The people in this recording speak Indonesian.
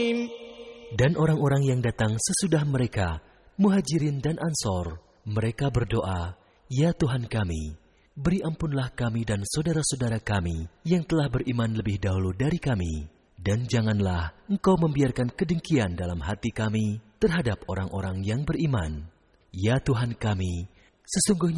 Dan orang-orang yang datang sesudah mereka, Muhajirin dan Ansor, mereka berdoa, "Ya Tuhan kami, beri ampunlah kami dan saudara-saudara kami yang telah beriman lebih dahulu dari kami. Dan janganlah Engkau membiarkan kedengkian dalam hati kami terhadap orang-orang yang beriman. Ya Tuhan kami, sesungguhnya